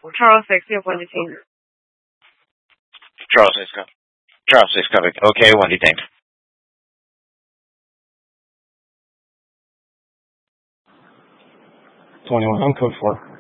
Charles 6, you have 1 detained. Charles 6, Charles 6, copy. Okay, 1 detained. 21, I'm code 4.